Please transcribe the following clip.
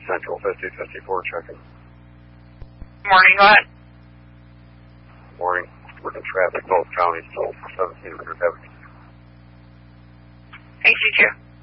Central 5054 checking. Morning, go ahead. Morning. Working traffic, both counties, told for 1700 heavy. ACQ.